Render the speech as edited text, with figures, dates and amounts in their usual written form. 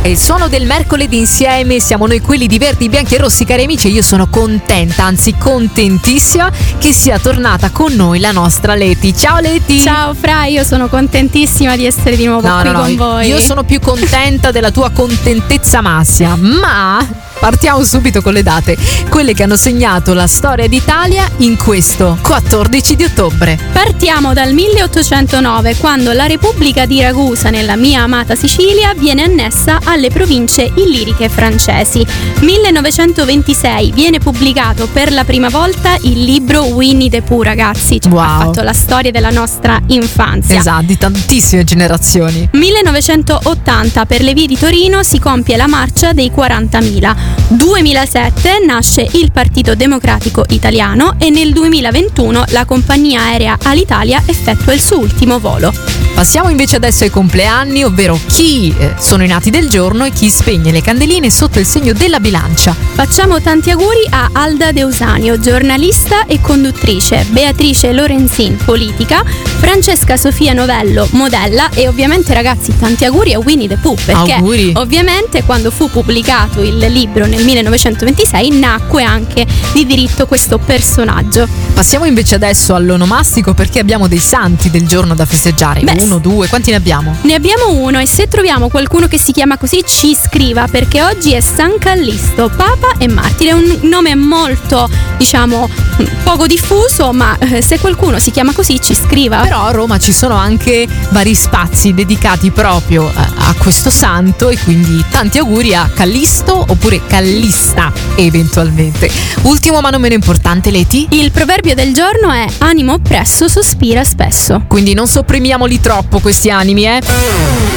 È il suono del mercoledì insieme, siamo noi quelli di Verdi, Bianchi e Rossi, cari amici, e io sono contenta, anzi contentissima che sia tornata con noi la nostra Leti. Ciao Leti! Ciao Fra, io sono contentissima di essere di nuovo qui con voi. Io sono più contenta della tua contentezza massia, ma partiamo subito con le date, quelle che hanno segnato la storia d'Italia in questo 14 di ottobre. Partiamo dal 1809, quando la Repubblica di Ragusa, nella mia amata Sicilia, viene annessa alle province illiriche francesi. 1926 viene pubblicato per la prima volta il libro Winnie the Pooh, ragazzi, Wow. Ha fatto la storia della nostra infanzia. Esatto, di tantissime generazioni. 1980 per le vie di Torino si compie la marcia dei 40.000. 2007 nasce il Partito Democratico Italiano e nel 2021 la compagnia aerea Alitalia effettua il suo ultimo volo. Passiamo invece adesso ai compleanni, ovvero chi sono i nati del giorno e chi spegne le candeline sotto il segno della bilancia. Facciamo tanti auguri a Alda Deusanio, giornalista e conduttrice, Beatrice Lorenzin, politica, Francesca Sofia Novello, modella, e ovviamente, ragazzi, tanti auguri a Winnie the Pooh, perché Auguri. ovviamente quando fu pubblicato il libro nel 1926 nacque anche di diritto questo personaggio. Passiamo invece adesso all'onomastico, perché abbiamo dei santi del giorno da festeggiare. Beh, 1, 2, quanti ne abbiamo? Ne abbiamo uno, e se troviamo qualcuno che si chiama così ci scriva, perché oggi è San Callisto, papa e martire. È un nome molto, diciamo, poco diffuso, ma se qualcuno si chiama così ci scriva. Però a Roma ci sono anche vari spazi dedicati proprio a questo santo, e quindi tanti auguri a Callisto oppure Callista eventualmente. Ultimo ma non meno importante, Leti. Il proverbio del giorno è: animo oppresso sospira spesso. Quindi non sopprimiamoli troppo questi animi,